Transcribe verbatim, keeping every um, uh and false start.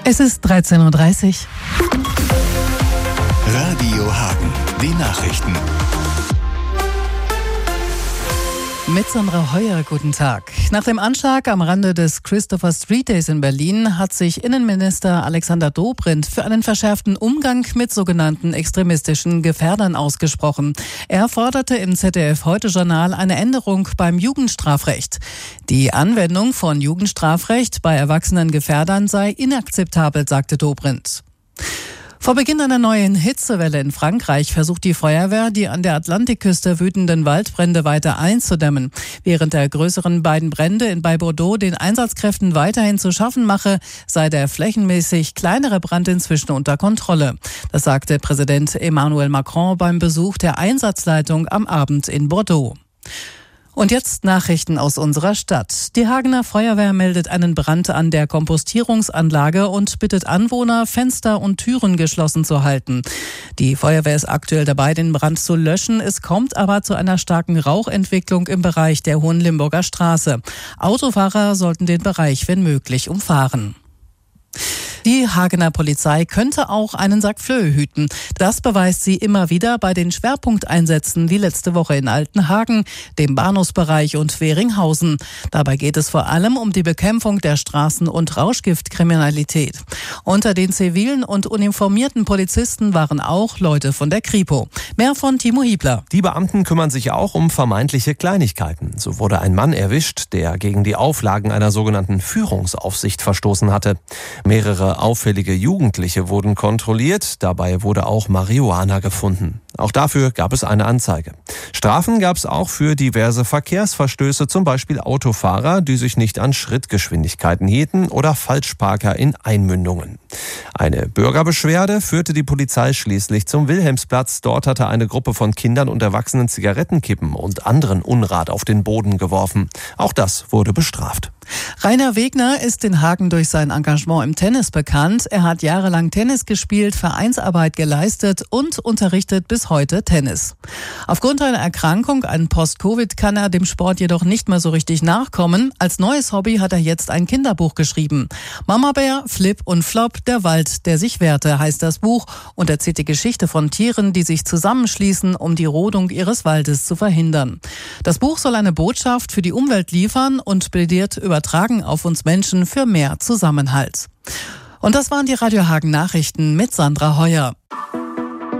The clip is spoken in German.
Es ist dreizehn Uhr dreißig. Radio Hagen, die Nachrichten. Mit Sandra Heuer, guten Tag. Nach dem Anschlag am Rande des Christopher Street Days in Berlin hat sich Innenminister Alexander Dobrindt für einen verschärften Umgang mit sogenannten extremistischen Gefährdern ausgesprochen. Er forderte im Z D F-Heute-Journal eine Änderung beim Jugendstrafrecht. Die Anwendung von Jugendstrafrecht bei erwachsenen Gefährdern sei inakzeptabel, sagte Dobrindt. Vor Beginn einer neuen Hitzewelle in Frankreich versucht die Feuerwehr, die an der Atlantikküste wütenden Waldbrände weiter einzudämmen. Während der größeren beiden Brände in bei Bordeaux den Einsatzkräften weiterhin zu schaffen mache, sei der flächenmäßig kleinere Brand inzwischen unter Kontrolle. Das sagte Präsident Emmanuel Macron beim Besuch der Einsatzleitung am Abend in Bordeaux. Und jetzt Nachrichten aus unserer Stadt. Die Hagener Feuerwehr meldet einen Brand an der Kompostierungsanlage und bittet Anwohner, Fenster und Türen geschlossen zu halten. Die Feuerwehr ist aktuell dabei, den Brand zu löschen. Es kommt aber zu einer starken Rauchentwicklung im Bereich der Hohenlimburger Straße. Autofahrer sollten den Bereich, wenn möglich, umfahren. Die Hagener Polizei könnte auch einen Sack Flöhe hüten. Das beweist sie immer wieder bei den Schwerpunkteinsätzen wie letzte Woche in Altenhagen, dem Bahnhofsbereich und Weringhausen. Dabei geht es vor allem um die Bekämpfung der Straßen- und Rauschgiftkriminalität. Unter den zivilen und uniformierten Polizisten waren auch Leute von der Kripo. Mehr von Timo Hiebler. Die Beamten kümmern sich auch um vermeintliche Kleinigkeiten. So wurde ein Mann erwischt, der gegen die Auflagen einer sogenannten Führungsaufsicht verstoßen hatte. Mehrere auffällige Jugendliche wurden kontrolliert. Dabei wurde auch Marihuana gefunden. Auch dafür gab es eine Anzeige. Strafen gab es auch für diverse Verkehrsverstöße, zum Beispiel Autofahrer, die sich nicht an Schrittgeschwindigkeiten hielten, oder Falschparker in Einmündungen. Eine Bürgerbeschwerde führte die Polizei schließlich zum Wilhelmsplatz. Dort hatte eine Gruppe von Kindern und Erwachsenen Zigarettenkippen und anderen Unrat auf den Boden geworfen. Auch das wurde bestraft. Rainer Wegner ist in Hagen durch sein Engagement im Tennis bekannt. Er hat jahrelang Tennis gespielt, Vereinsarbeit geleistet und unterrichtet bis heute Tennis. Aufgrund einer Erkrankung, an Post-Covid, kann er dem Sport jedoch nicht mehr so richtig nachkommen. Als neues Hobby hat er jetzt ein Kinderbuch geschrieben. Mama Bär, Flip und Flop, der Wald, der sich wehrte, heißt das Buch und erzählt die Geschichte von Tieren, die sich zusammenschließen, um die Rodung ihres Waldes zu verhindern. Das Buch soll eine Botschaft für die Umwelt liefern und plädiert übertragen auf uns Menschen für mehr Zusammenhalt. Und das waren die Radio Hagen Nachrichten mit Sandra Heuer.